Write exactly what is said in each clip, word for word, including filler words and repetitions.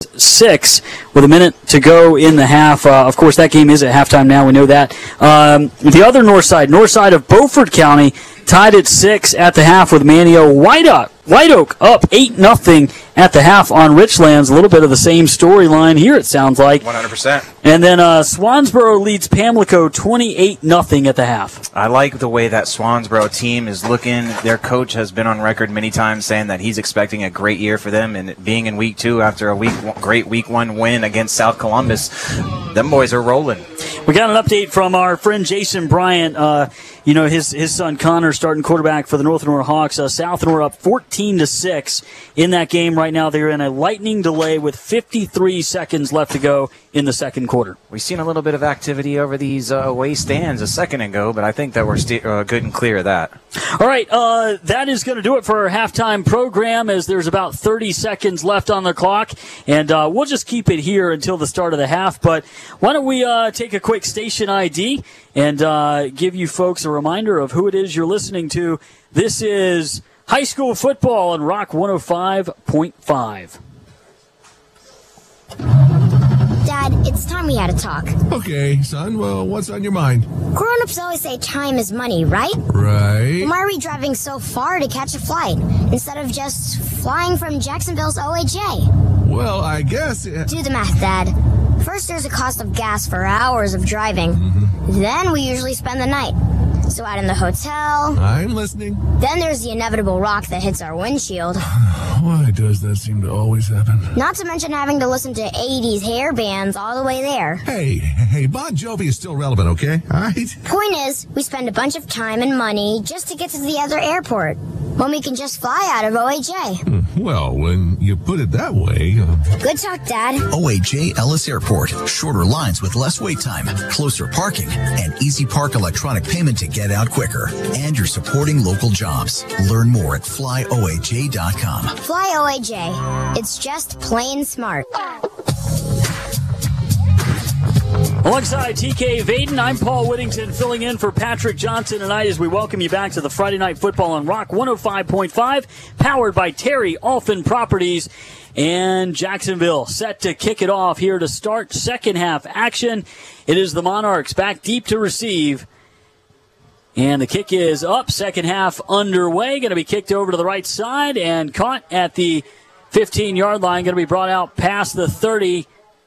six with a minute to go in the half. Uh, of course, that game is at halftime now. We know that. Um, the other north side, north side of Beaufort County, tied at six at the half with Manio. White Oak, White Oak up eight nothing at the half on Richlands. A little bit of the same storyline here, it sounds like. one hundred percent. And then uh, Swansboro leads Pamlico twenty-eight nothing at the half. I like the way that Swansboro team is looking. Their coach has been on record many times saying that he's expecting a great year for them. And being in week two after a week great week one win against South Columbus, them boys are rolling. We got an update from our friend Jason Bryant. Uh, you know, his his son Connor starting quarterback for the North Aurora Hawks. Uh, South Aurora up fourteen to six in that game right now. They're in a lightning delay with fifty-three seconds left to go in the second quarter. We've seen a little bit of activity over these uh, away stands a second ago, but I think that we're st- uh, good and clear of that. All right, uh, that is going to do it for our halftime program as there's about thirty seconds left on the clock, and uh, we'll just keep it here until the start of the half. But why don't we uh, take a quick station I D and uh, give you folks a reminder of who it is you're listening to. This is high school football on Rock one oh five point five. Dad, it's time we had a talk. Okay, son, well, what's on your mind? Grown-ups always say time is money, right? Right. Why are we driving so far to catch a flight instead of just flying from Jacksonville's O H A? Well, I guess... It... Do the math, Dad. First, there's a cost of gas for hours of driving. Mm-hmm. Then we usually spend the night. So out in the hotel. I'm listening. Then there's the inevitable rock that hits our windshield. Why does that seem to always happen? Not to mention having to listen to eighties hair bands all the way there. Hey, hey, Bon Jovi is still relevant, okay? All right? Point is, we spend a bunch of time and money just to get to the other airport, when we can just fly out of O H A. Well, when you put it that way... Uh... Good talk, Dad. O H A Ellis Airport. Shorter lines with less wait time, closer parking, and Easy Park electronic payment to get out quicker. And you're supporting local jobs. Learn more at fly O H A dot com. Fly O H A. It's just plain smart. Alongside T K Vaden, I'm Paul Whittington filling in for Patrick Johnson tonight as we welcome you back to the Friday Night Football on Rock one oh five point five, powered by Terry Alfin Properties. And Jacksonville set to kick it off here to start second half action. It is the Monarchs back deep to receive. And the kick is up, second half underway. Going to be kicked over to the right side and caught at the fifteen-yard line. Going to be brought out past the thirty.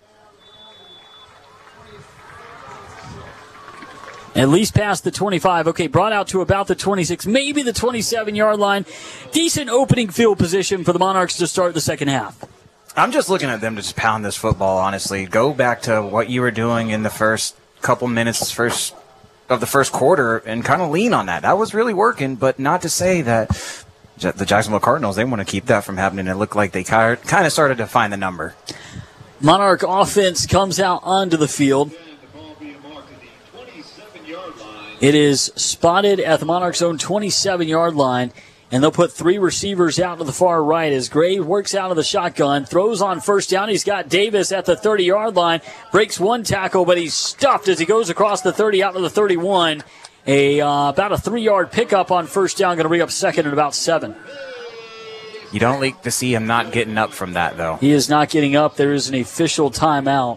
At least past the twenty-five. Okay, brought out to about the twenty-six, maybe the twenty-seven-yard line. Decent opening field position for the Monarchs to start the second half. I'm just looking at them to just pound this football, honestly. Go back to what you were doing in the first couple minutes first of the first quarter and kind of lean on that. That was really working, but not to say that the Jacksonville Cardinals, they want to keep that from happening. It looked like they kind of started to find the number. Monarch offense comes out onto the field. It is spotted at the Monarchs' own twenty-seven-yard line, and they'll put three receivers out to the far right as Gray works out of the shotgun, throws on first down. He's got Davis at the thirty-yard line, breaks one tackle, but he's stuffed as he goes across the thirty out to the thirty-one. A uh, about a three-yard pickup on first down, going to bring up second at about seven. You don't like to see him not getting up from that, though. He is not getting up. There is an official timeout.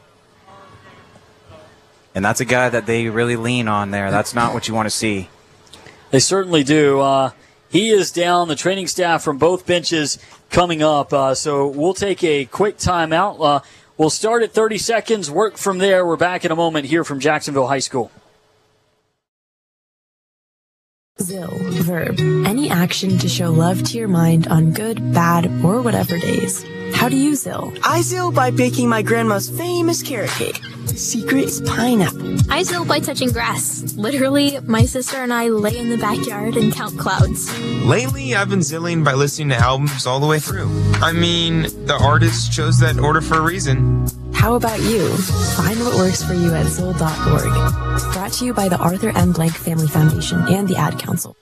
And that's a guy that they really lean on there. That's not what you want to see. They certainly do. Uh, he is down. The training staff from both benches coming up. Uh, so we'll take a quick timeout. Uh, we'll start at thirty seconds, work from there. We're back in a moment here from Jacksonville High School. Zill, verb. Any action to show love to your mind on good, bad, or whatever days. How do you Zill? I Zill by baking my grandma's famous carrot cake. Secret is pineapple. I Zill by touching grass. Literally, my sister and I lay in the backyard and count clouds. Lately, I've been Zilling by listening to albums all the way through. I mean, the artist chose that order for a reason. How about you? Find what works for you at Zill dot org. Brought to you by the Arthur M. Blank Family Foundation and the Ad Council.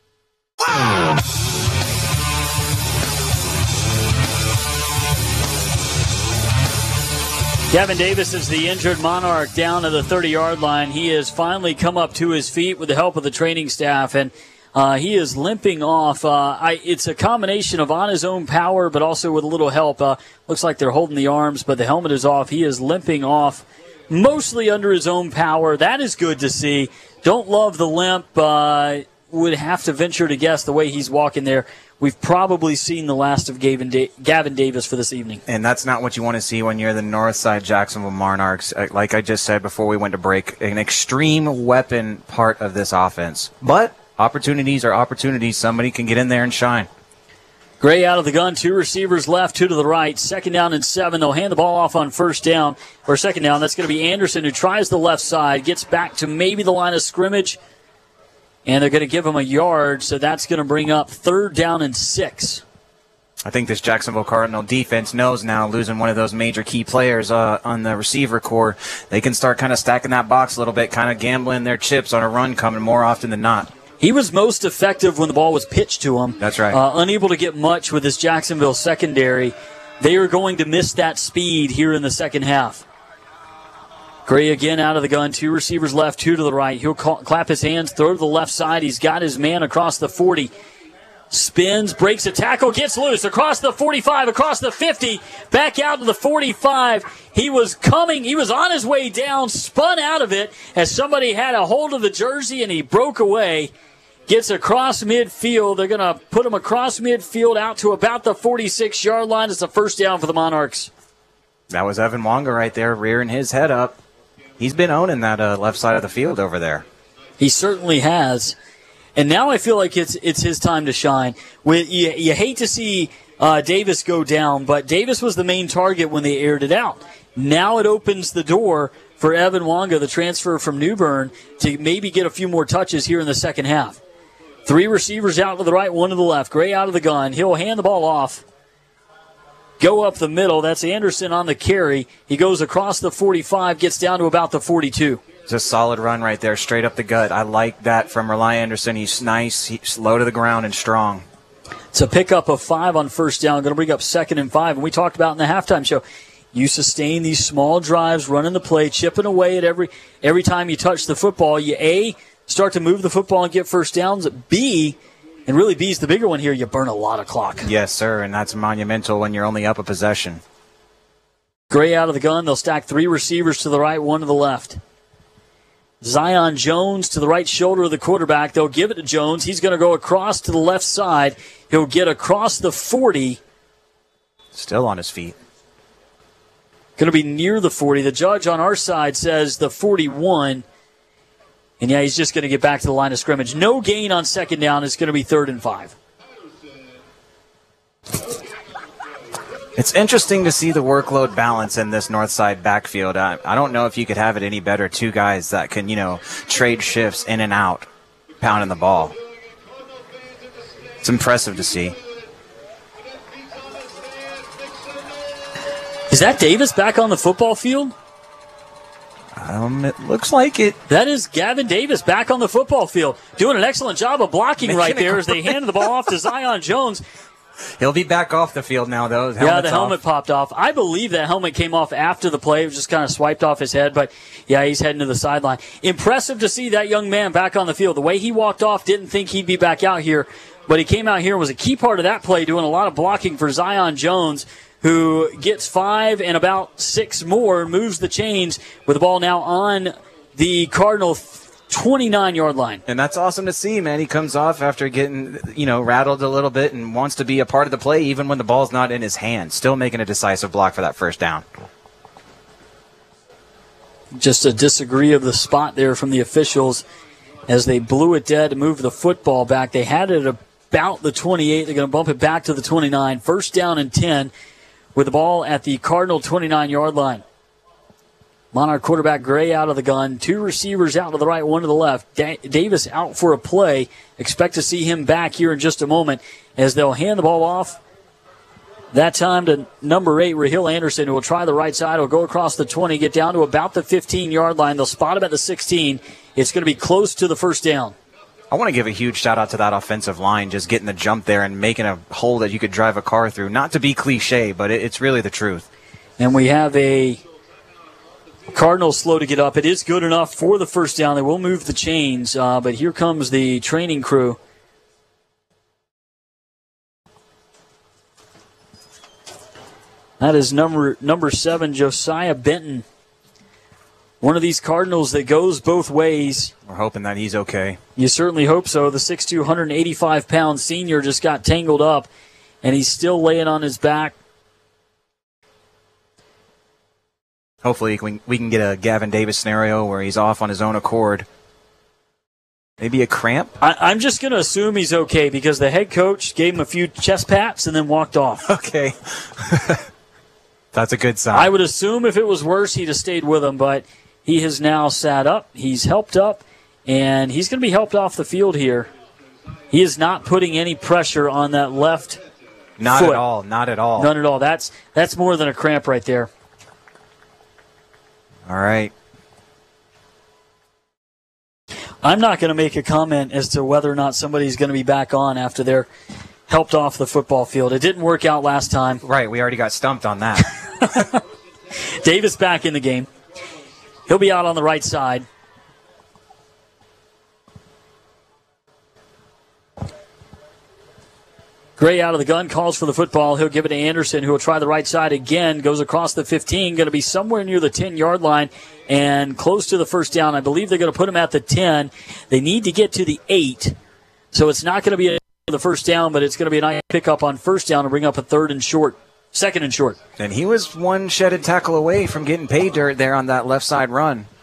Gavin Davis is the injured Monarch down to the thirty-yard line. He has finally come up to his feet with the help of the training staff. And Uh, he is limping off. Uh, I, it's a combination of on his own power, but also with a little help. Uh, looks like they're holding the arms, but the helmet is off. He is limping off, mostly under his own power. That is good to see. Don't love the limp. Uh, would have to venture to guess the way he's walking there. We've probably seen the last of Gavin, da- Gavin Davis for this evening. And that's not what you want to see when you're the Northside Jacksonville Monarchs. Like I just said before we went to break, an extreme weapon part of this offense. But opportunities are opportunities. Somebody can get in there and shine. Gray out of the gun, two receivers left, two to the right. Second down and seven. They'll hand the ball off on first down, or second down. That's going to be Anderson, who tries the left side, gets back to maybe the line of scrimmage, and they're going to give him a yard, so that's going to bring up third down and six. I think this Jacksonville Cardinal defense knows now, losing one of those major key players uh, on the receiver core, they can start kind of stacking that box a little bit, kind of gambling their chips on a run coming more often than not. He was most effective when the ball was pitched to him. That's right. Uh, unable to get much with this Jacksonville secondary. They are going to miss that speed here in the second half. Gray again out of the gun. Two receivers left, two to the right. He'll call, clap his hands, throw to the left side. He's got his man across the forty. Spins, breaks a tackle, gets loose. Across the forty-five, across the fifty, back out to the forty-five. He was coming, he was on his way down, spun out of it as somebody had a hold of the jersey and he broke away. Gets across midfield. They're going to put him across midfield out to about the forty-six-yard line. It's a first down for the Monarchs. That was Evan Wonga right there, rearing his head up. He's been owning that uh, left side of the field over there. He certainly has. And now I feel like it's it's his time to shine. With, you, you hate to see uh, Davis go down, but Davis was the main target when they aired it out. Now it opens the door for Evan Wonga, the transfer from New Bern, to maybe get a few more touches here in the second half. Three receivers out to the right, one to the left. Gray out of the gun. He'll hand the ball off. Go up the middle. That's Anderson on the carry. He goes across the forty-five, gets down to about the forty-two. It's a solid run right there, straight up the gut. I like that from Rely Anderson. He's nice, he's low to the ground and strong. It's a pickup of five on first down. Going to bring up second and five. And we talked about in the halftime show, you sustain these small drives, running the play, chipping away at every every time you touch the football. You, A, start to move the football and get first downs. B, and really B's the bigger one here, you burn a lot of clock. Yes, sir, and that's monumental when you're only up a possession. Gray out of the gun. They'll stack three receivers to the right, one to the left. Zion Jones to the right shoulder of the quarterback. They'll give it to Jones. He's going to go across to the left side. He'll get across the forty. Still on his feet. Going to be near the forty. The judge on our side says the forty-one. And, yeah, he's just going to get back to the line of scrimmage. No gain on second down. It's going to be third and five. It's interesting to see the workload balance in this north side backfield. I, I don't know if you could have it any better. Two guys that can, you know, trade shifts in and out, pounding the ball. It's impressive to see. Is that Davis back on the football field? Um, it looks like it. That is Gavin Davis back on the football field, doing an excellent job of blocking Making right there as they handed the ball off to Zion Jones. He'll be back off the field now, though. Yeah, the helmet off. popped off. I believe that helmet came off after the play. It was just kind of swiped off his head, but, yeah, he's heading to the sideline. Impressive to see that young man back on the field. The way he walked off, didn't think he'd be back out here, but he came out here and was a key part of that play, doing a lot of blocking for Zion Jones, who gets five and about six more, moves the chains with the ball now on the Cardinal twenty-nine-yard line. And that's awesome to see, man. He comes off after getting, you know, rattled a little bit and wants to be a part of the play even when the ball's not in his hand. Still making a decisive block for that first down. Just a disagree of the spot there from the officials as they blew it dead to move the football back. They had it about the twenty-eight. They're going to bump it back to the twenty-nine. First down and ten with the ball at the Cardinal twenty-nine-yard line. Monarch quarterback Gray out of the gun. Two receivers out to the right, one to the left. Da- Davis out for a play. Expect to see him back here in just a moment as they'll hand the ball off. That time to number eight, Rahil Anderson, who will try the right side. Will go across the twenty, get down to about the fifteen-yard line. They'll spot him at the sixteen. It's going to be close to the first down. I want to give a huge shout-out to that offensive line, just getting the jump there and making a hole that you could drive a car through. Not to be cliche, but it, it's really the truth. And we have a Cardinals slow to get up. It is good enough for the first down. They will move the chains, uh, but here comes the training crew That is number number seven, Josiah Benton. One of these Cardinals that goes both ways. We're hoping that he's okay. You certainly hope so. The six two, one hundred eighty-five pound senior just got tangled up, and he's still laying on his back. Hopefully we can, we can get a Gavin Davis scenario where he's off on his own accord. Maybe a cramp? I, I'm just going to assume he's okay because the head coach gave him a few chest pats and then walked off. Okay. That's a good sign. I would assume if it was worse, he'd have stayed with him, but he has now sat up. He's helped up, and he's going to be helped off the field here. He is not putting any pressure on that left Not foot. at all. Not at all. None at all. That's that's more than a cramp right there. All right. I'm not going to make a comment as to whether or not somebody's going to be back on after they're helped off the football field. It didn't work out last time. Right, we already got stumped on that. Davis back in the game. He'll be out on the right side. Gray out of the gun, calls for the football. He'll give it to Anderson, who will try the right side again. Goes across the fifteen, going to be somewhere near the ten-yard line and close to the first down. I believe they're going to put him at the ten. They need to get to the eight, so it's not going to be a, the first down, but it's going to be a nice pickup on first down to bring up a third and short, second and short. And he was one shedded tackle away from getting paid dirt there on that left side run.